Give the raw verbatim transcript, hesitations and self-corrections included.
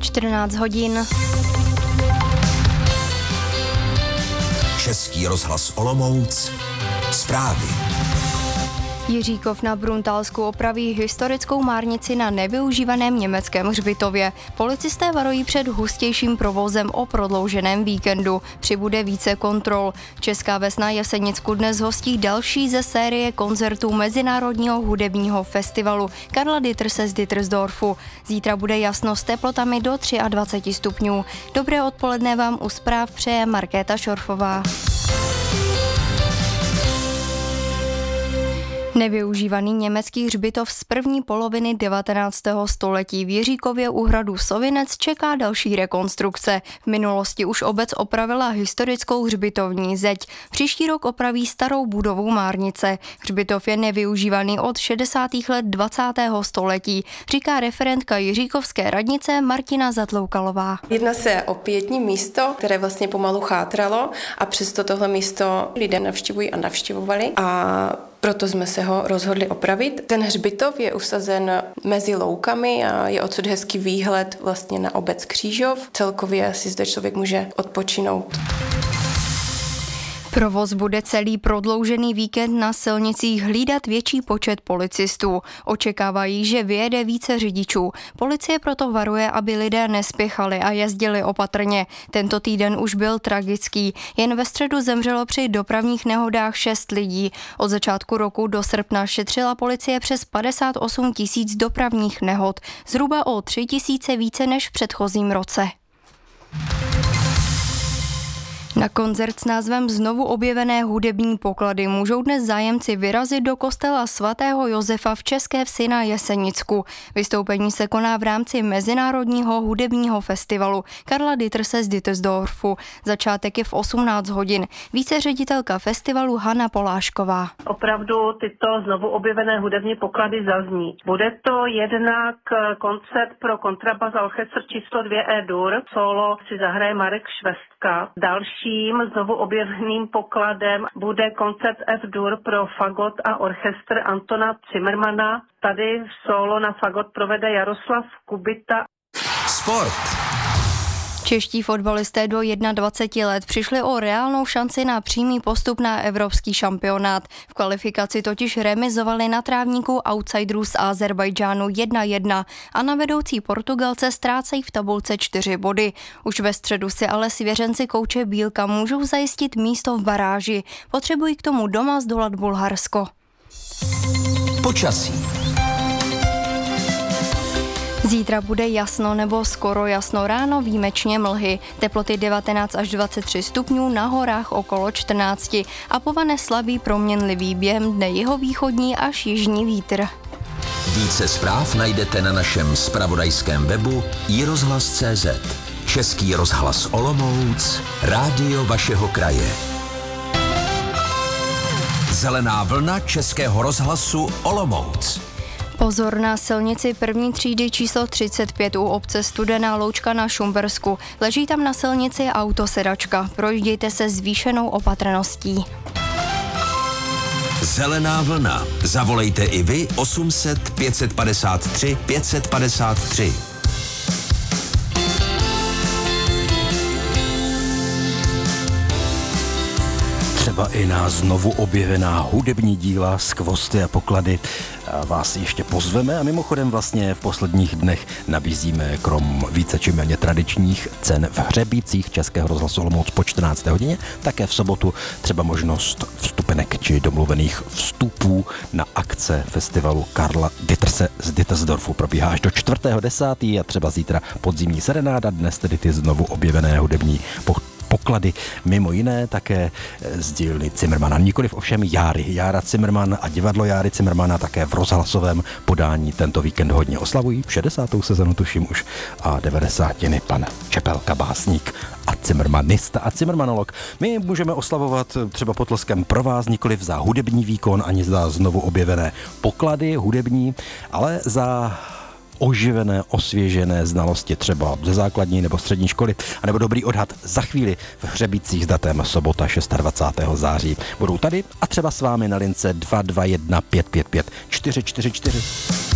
čtrnáct hodin. Český rozhlas Olomouc. Zprávy. Jiříkov na Bruntálsku opraví historickou márnici na nevyužívaném německém hřbitově. Policisté varují před hustějším provozem o prodlouženém víkendu. Přibude více kontrol. Česká ves na Jesenicku dnes hostí další ze série koncertů Mezinárodního hudebního festivalu Karla Ditterse z Dittersdorfu. Zítra bude jasno s teplotami do dvacet tři stupňů. Dobré odpoledne vám u zpráv přeje Markéta Šorfová. Nevyužívaný německý hřbitov z první poloviny devatenáctého století v Jiříkově u hradu Sovinec čeká další rekonstrukce. V minulosti už obec opravila historickou hřbitovní zeď. Příští rok opraví starou budovu márnice. Hřbitov je nevyužívaný od šedesátých let dvacátého století, říká referentka Jiříkovské radnice Martina Zatloukalová. Jedná se o pietní místo, které vlastně pomalu chátralo a přesto tohle místo lidé navštěvují a navštěvovali a proto jsme se ho rozhodli opravit. Ten hřbitov je usazen mezi loukami a je odsud hezký výhled vlastně na obec Křížov. Celkově si zde člověk může odpočinout. Provoz bude celý prodloužený víkend na silnicích hlídat větší počet policistů. Očekávají, že vyjede více řidičů. Policie proto varuje, aby lidé nespěchali a jezdili opatrně. Tento týden už byl tragický. Jen ve středu zemřelo při dopravních nehodách šest lidí. Od začátku roku do srpna šetřila policie přes padesát osm tisíc dopravních nehod. Zhruba o tři tisíce více než v předchozím roce. Na koncert s názvem Znovu objevené hudební poklady můžou dnes zájemci vyrazit do kostela svatého Josefa v České Vsi na Jesenicku. Vystoupení se koná v rámci Mezinárodního hudebního festivalu Karla Ditterse z Dittersdorfu. Začátek je v osmnáct hodin. Více ředitelka festivalu Hana Polášková. Opravdu tyto znovu objevené hudební poklady zazní. Bude to jednak koncert pro kontrabas a orchestr číslo dvě E-dur. Solo si zahraje Marek Švestka. Další Tím znovu objeveným pokladem bude koncert F-dur pro fagot a orchestr Antona Zimmermana. Tady solo na fagot provede Jaroslav Kubita. Sport. Čeští fotbalisté do dvaceti jedna let přišli o reálnou šanci na přímý postup na evropský šampionát. V kvalifikaci totiž remizovali na trávníku outsiderů z Azerbajdžánu jedna jedna a na vedoucí Portugalce ztrácejí v tabulce čtyři body. Už ve středu si ale svěřenci kouče Bílka můžou zajistit místo v baráži. Potřebují k tomu doma zdolat Bulharsko. Počasí. Zítra bude jasno nebo skoro jasno, ráno výjimečně mlhy. Teploty devatenáct až dvacet tři stupňů, na horách okolo čtrnáct a povane slabý proměnlivý, během dne jihovýchodní až jižní vítr. Více zpráv najdete na našem zpravodajském webu i rozhlas tečka cé zet. Český rozhlas Olomouc, rádio vašeho kraje. Zelená vlna Českého rozhlasu Olomouc. Pozor na silnici první třídy číslo třicet pět u obce Studená Loučka na Šumbersku. Leží tam na silnici autosedačka. Projdějte se zvýšenou opatrností. Zelená vlna. Zavolejte i vy osm set pět set padesát tři pět set padesát tři. Třeba i na znovu objevená hudební díla, skvosty a poklady vás ještě pozveme a mimochodem vlastně v posledních dnech nabízíme krom více či méně tradičních cen v hřebících Českého rozhlasu Olomouc po čtrnácté hodině také v sobotu třeba možnost vstupenek či domluvených vstupů na akce festivalu Karla Ditterse z Dittersdorfu. Probíhá až do čtvrtého desátého a třeba zítra podzimní serenáda, dnes tedy ty znovu objevené hudební poklady, mimo jiné také z dílny Zimmermana. Nikoliv ovšem Járy. Jára Zimmerman a divadlo Járy Zimmermana také v rozhlasovém podání tento víkend hodně oslavují. šedesátou sezonu tuším už a devadesátiny pan Čepelka, básník a Zimmermanista a Zimmermanolog. My můžeme oslavovat třeba potleskem pro vás nikoliv za hudební výkon ani za znovu objevené poklady hudební, ale za oživené, osvěžené znalosti třeba ze základní nebo střední školy, anebo dobrý odhad za chvíli v Hřebících s datem sobota dvacátého šestého září. Budou tady a třeba s vámi na lince dva dva jedna pět pět pět čtyři čtyři čtyři.